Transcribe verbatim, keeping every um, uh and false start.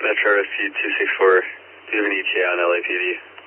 Metro Rescue two six four. Do you have an E T A on L A P D?